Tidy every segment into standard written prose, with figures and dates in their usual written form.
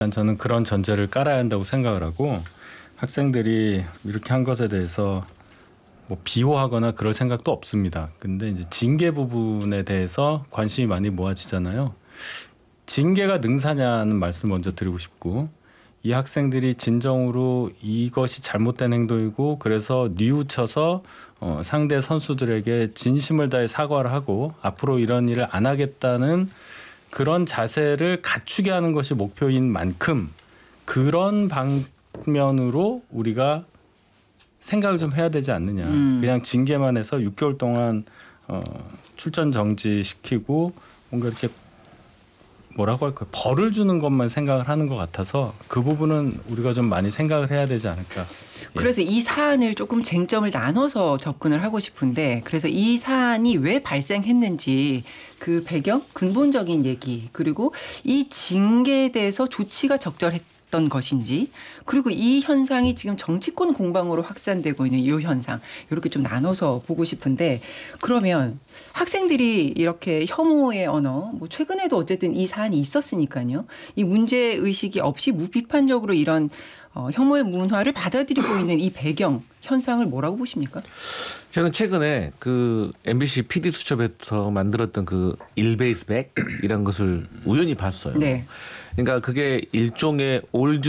저는 그런 전제를 깔아야 한다고 생각을 하고 학생들이 이렇게 한 것에 대해서 뭐 비호하거나 그럴 생각도 없습니다. 근데 이제 징계 부분에 대해서 관심이 많이 모아지잖아요. 징계가 능사냐는 말씀 먼저 드리고 싶고 이 학생들이 진정으로 이것이 잘못된 행동이고 그래서 뉘우쳐서 상대 선수들에게 진심을 다해 사과를 하고 앞으로 이런 일을 안 하겠다는 그런 자세를 갖추게 하는 것이 목표인 만큼 그런 방면으로 우리가 생각을 좀 해야 되지 않느냐. 그냥 징계만 해서 6개월 동안 출전 정지시키고 뭔가 이렇게 뭐라고 할까요? 벌을 주는 것만 생각을 하는 것 같아서 그 부분은 우리가 좀 많이 생각을 해야 되지 않을까. 그래서 이 사안을 조금 쟁점을 나눠서 접근을 하고 싶은데 그래서 이 사안이 왜 발생했는지 그 배경, 근본적인 얘기 그리고 이 징계에 대해서 조치가 적절했던 것인지 그리고 이 현상이 지금 정치권 공방으로 확산되고 있는 이 현상 이렇게 좀 나눠서 보고 싶은데 그러면 학생들이 이렇게 혐오의 언어 뭐 최근에도 어쨌든 이 사안이 있었으니까요. 이 문제의식이 없이 무비판적으로 이런 혐오의 문화를 받아들이고 있는 이 배경 현상을 뭐라고 보십니까? 저는 최근에 그 MBC PD 수첩에서 만들었던 그 일베이스백 이런 것을 우연히 봤어요. 네. 그러니까 그게 일종의 올드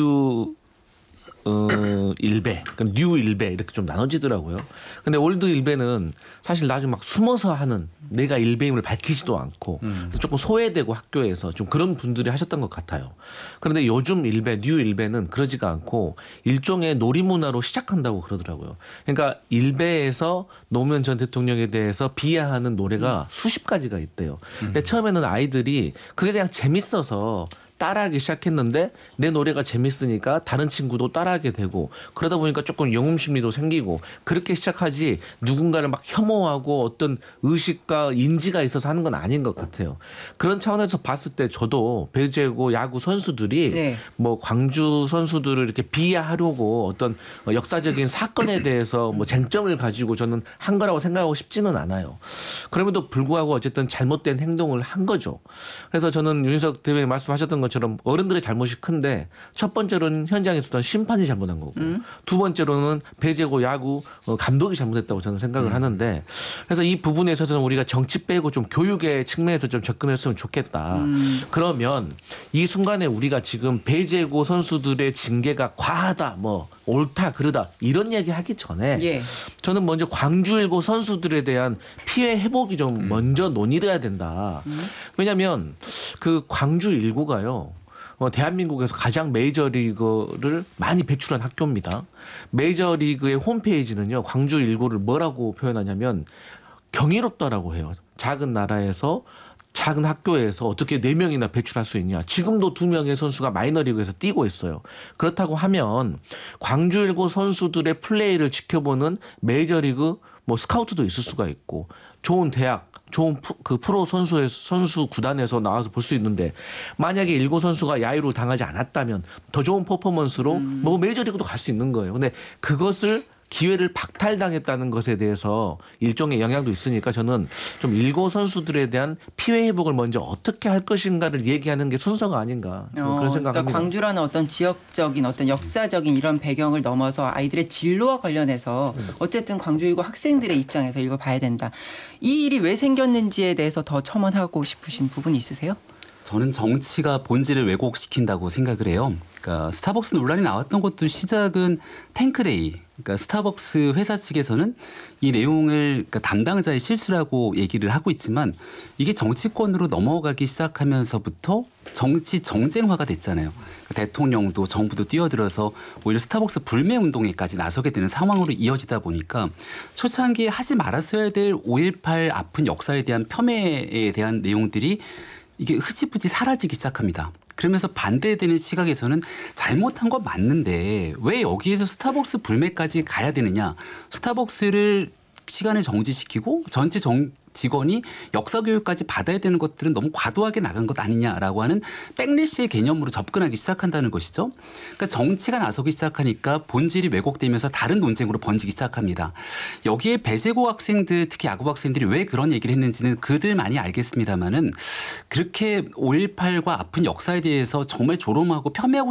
일베, 뉴 일베 이렇게 좀 나눠지더라고요. 근데 올드 일베는 사실 나중에 막 숨어서 하는 내가 일베임을 밝히지도 않고 조금 소외되고 학교에서 좀 그런 분들이 하셨던 것 같아요. 그런데 요즘 일베, 뉴 일베는 그러지가 않고 일종의 놀이문화로 시작한다고 그러더라고요. 그러니까 일베에서 노무현 전 대통령에 대해서 비하하는 노래가 수십 가지가 있대요. 근데 처음에는 아이들이 그게 그냥 재밌어서 따라하기 시작했는데 내 노래가 재밌으니까 다른 친구도 따라하게 되고 그러다 보니까 조금 영웅심리도 생기고 그렇게 시작하지 누군가를 막 혐오하고 어떤 의식과 인지가 있어서 하는 건 아닌 것 같아요. 그런 차원에서 봤을 때 저도 배제고 야구 선수들이 네. 뭐 광주 선수들을 이렇게 비하하려고 어떤 역사적인 사건에 대해서 뭐 쟁점을 가지고 저는 한 거라고 생각하고 싶지는 않아요. 그럼에도 불구하고 어쨌든 잘못된 행동을 한 거죠. 그래서 저는 윤희석 대표님 말씀하셨던 것처럼 어른들의 잘못이 큰데 첫 번째로는 현장에서 어떤 심판이 잘못한 거고 두 번째로는 배제고 야구 감독이 잘못했다고 저는 생각을 하는데 그래서 이 부분에 있어서는 우리가 정치 빼고 좀 교육의 측면에서 좀 접근했으면 좋겠다. 그러면 이 순간에 우리가 지금 배제고 선수들의 징계가 과하다 뭐 옳다 그르다 이런 얘기 하기 전에 예. 저는 먼저 광주일고 선수들에 대한 피해 회복이 좀 먼저 논의돼야 된다. 왜냐하면 그 광주일고가요. 대한민국에서 가장 메이저리그를 많이 배출한 학교입니다. 메이저리그의 홈페이지는요. 광주일고를 뭐라고 표현하냐면 경이롭다라고 해요. 작은 나라에서 작은 학교에서 어떻게 4명이나 배출할 수 있냐. 지금도 2명의 선수가 마이너리그에서 뛰고 있어요. 그렇다고 하면 광주일고 선수들의 플레이를 지켜보는 메이저리그 뭐 스카우트도 있을 수가 있고 좋은 대학 좋은 그 프로 선수 구단에서 나와서 볼 수 있는데 만약에 일고 선수가 야유를 당하지 않았다면 더 좋은 퍼포먼스로 뭐 메이저리그도 갈 수 있는 거예요. 근데 그것을 기회를 박탈당했다는 것에 대해서 일종의 영향도 있으니까 저는 좀 일고 선수들에 대한 피해 회복을 먼저 어떻게 할 것인가를 얘기하는 게 순서가 아닌가 그런 생각합니다. 그러니까 광주라는 어떤 지역적인 어떤 역사적인 이런 배경을 넘어서 아이들의 진로와 관련해서 어쨌든 광주일고 학생들의 입장에서 읽어봐야 된다. 이 일이 왜 생겼는지에 대해서 더 첨언하고 싶으신 부분이 있으세요? 저는 정치가 본질을 왜곡시킨다고 생각을 해요. 그러니까 스타벅스 논란이 나왔던 것도 시작은 탱크데이. 그러니까 스타벅스 회사 측에서는 이 내용을 그러니까 담당자의 실수라고 얘기를 하고 있지만 이게 정치권으로 넘어가기 시작하면서부터 정치 정쟁화가 됐잖아요. 그러니까 대통령도 정부도 뛰어들어서 오히려 스타벅스 불매 운동에까지 나서게 되는 상황으로 이어지다 보니까 초창기에 하지 말았어야 될 5.18 아픈 역사에 대한 폄훼에 대한 내용들이 이게 흐지부지 사라지기 시작합니다. 그러면서 반대되는 시각에서는 잘못한 건 맞는데 왜 여기에서 스타벅스 불매까지 가야 되느냐. 스타벅스를 시간을 정지시키고 전체 직원이 역사 교육까지 받아야 되는 것들은 너무 과도하게 나간 것 아니냐라고 하는 백래시의 개념으로 접근하기 시작한다는 것이죠. 그러니까 정치가 나서기 시작하니까 본질이 왜곡되면서 다른 논쟁으로 번지기 시작합니다. 여기에 배세고 학생들 특히 야구 학생들이 왜 그런 얘기를 했는지는 그들만이 알겠습니다만은 그렇게 5.18과 아픈 역사에 대해서 정말 조롱하고 폄훼하고